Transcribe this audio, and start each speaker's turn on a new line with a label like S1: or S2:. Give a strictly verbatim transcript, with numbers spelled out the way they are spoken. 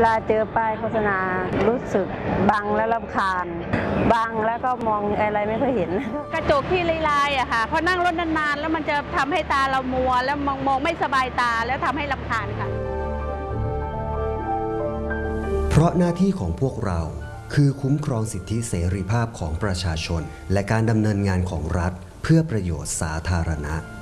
S1: ลาเจอป้ายโฆษณารู้สึกบังและรำคาญบังแล้วก็มองอะไรไม่ค่อยเห็นกระจกที่ลายๆอะค่ะพอนั่งรถนานๆแล้วมันจะทำให้ตาเรามัวแล้วมองมองไม่สบายตาแล้วทำให้รำคาญค่ะ
S2: เพราะหน้าที่ของพวกเราคือคุ้มครองสิทธิเสรีภาพของประชาชนและการดำเนินงานของรัฐเพื่อประโยชน์สาธารณะ